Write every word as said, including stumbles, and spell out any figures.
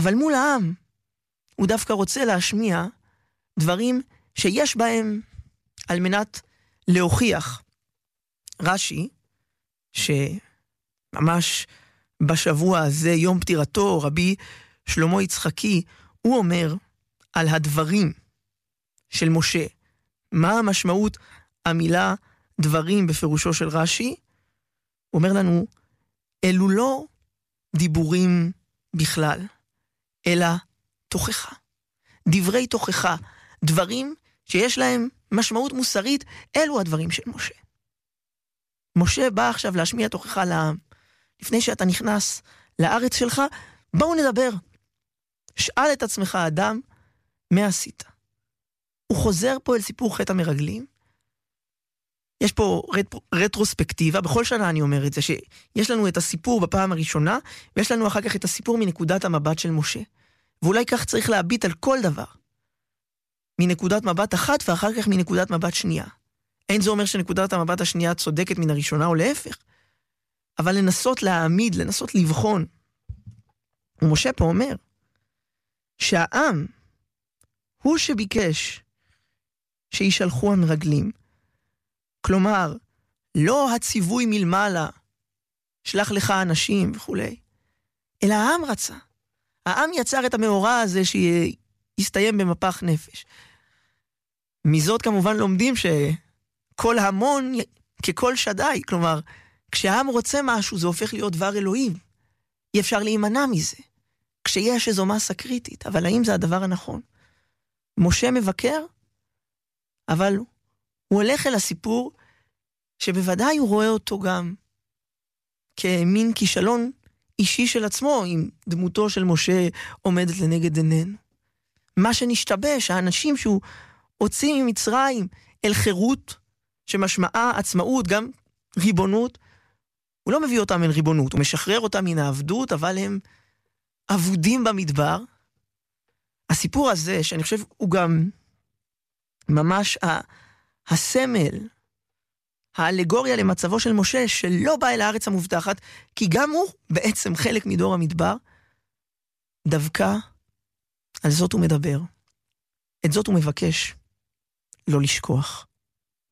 אבל מול העם, הוא דווקא רוצה להשמיע דברים שיש בהם על מנת להוכיח. רש"י, שממש בשבוע הזה, יום פטירתו, רבי שלמה יצחקי, הוא אומר על הדברים של משה. מה המשמעות המילה דברים בפירושו של רש"י? הוא אומר לנו, אלו לא דיבורים בכלל, אלא תוכחה. דברי תוכחה, דברים שיש להם משמעות מוסרית, אלו הדברים של משה. משה בא עכשיו להשמיע תוכחה לעם. לפני שאתה נכנס לארץ שלך, בואו נדבר. שאל את עצמך אדם, מה עשית? הוא חוזר פה אל סיפור חטא המרגלים. יש פה רט, רטרוספקטיבה, בכל שנה אני אומר את זה, שיש לנו את הסיפור בפעם הראשונה, ויש לנו אחר כך את הסיפור מנקודת המבט של משה. ואולי כך צריך להביט על כל דבר. מנקודת מבט אחת ואחר כך מנקודת מבט שנייה. אין זה אומר שנקודת המבט השנייה צודקת מן הראשונה או להפך. אבל לנסות להעמיד, לנסות לבחון. ומשה פה אומר, שהעם הוא שביקש שישלחו המרגלים. כלומר, לא הציווי מלמעלה, שלח לך אנשים וכו', אלא העם רצה. העם יצר את המאורע הזה שיסתיים במפח נפש. מזאת כמובן לומדים שכל המון ככל שדאי, כלומר, כשהעם רוצה משהו זה הופך להיות דבר אלוהים. אי אפשר להימנע מזה. כשיש איזו מסה קריטית, אבל האם זה הדבר הנכון? משה מבקר, אבל הוא הולך אל הסיפור שבוודאי הוא רואה אותו גם כמין כישלון אישי של עצמו, עם דמותו של משה עומדת לנגד עינינו. מה שנשתבש, האנשים שהוא הוציא ממצרים אל חירות, שמשמעה עצמאות, גם ריבונות, הוא לא מביא אותם אל ריבונות, הוא משחרר אותם מן העבדות, אבל הם עבודים במדבר. הסיפור הזה, שאני חושב, הוא גם ממש הסמל, האלגוריה למצבו של משה, שלא בא אל הארץ המובטחת, כי גם הוא בעצם חלק מדור המדבר, דווקא על זאת הוא מדבר. את זאת הוא מבקש לא לשכוח.